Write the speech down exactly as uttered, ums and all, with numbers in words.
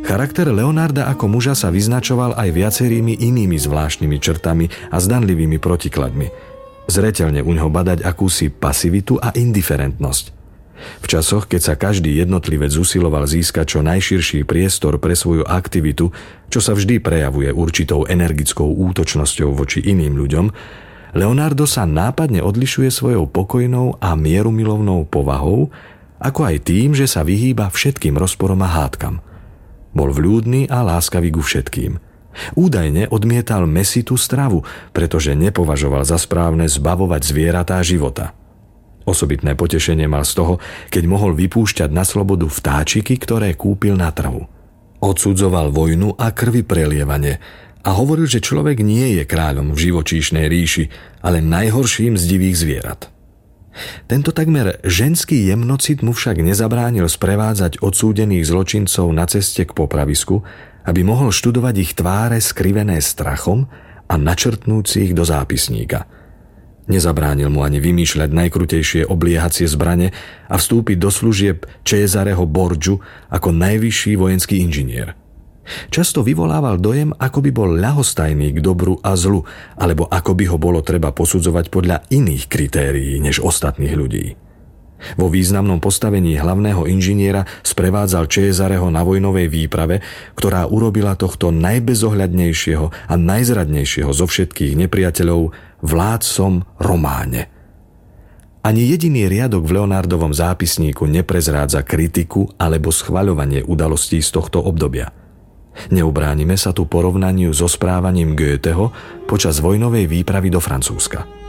Charakter Leonarda ako muža sa vyznačoval aj viacerými inými zvláštnymi črtami a zdanlivými protikladmi. Zreteľne uňho badať akúsi pasivitu a indiferentnosť. V časoch, keď sa každý jednotlivec usiloval získať čo najširší priestor pre svoju aktivitu, čo sa vždy prejavuje určitou energickou útočnosťou voči iným ľuďom, Leonardo sa nápadne odlišuje svojou pokojnou a mierumilovnou povahou, ako aj tým, že sa vyhýba všetkým rozporom a hádkam. Bol vľúdny a láskavý ku všetkým. Údajne odmietal mäsitú stravu, pretože nepovažoval za správne zbavovať zvieratá života. Osobitné potešenie mal z toho, keď mohol vypúšťať na slobodu vtáčiky, ktoré kúpil na trhu. Odsudzoval vojnu a krvi prelievanie a hovoril, že človek nie je kráľom v živočíšnej ríši, ale najhorším z divých zvierat. Tento takmer ženský jemnocit mu však nezabránil sprevádzať odsúdených zločincov na ceste k popravisku, aby mohol študovať ich tváre skrivené strachom a načrtnúť si ich do zápisníka. Nezabránil mu ani vymýšľať najkrutejšie obliehacie zbrane a vstúpiť do služieb Cesareho Borgiu ako najvyšší vojenský inžinier. Často vyvolával dojem, ako by bol ľahostajný k dobru a zlu, alebo ako by ho bolo treba posudzovať podľa iných kritérií než ostatných ľudí. Vo významnom postavení hlavného inžiniera sprevádzal Cesareho na vojnovej výprave, ktorá urobila tohto najbezohľadnejšieho a najzradnejšieho zo všetkých nepriateľov vládcom Románe. Ani jediný riadok v Leonardovom zápisníku neprezrádza kritiku alebo schvaľovanie udalostí z tohto obdobia. Neubránime sa tu porovnaniu so správaním Goetheho počas vojnovej výpravy do Francúzska.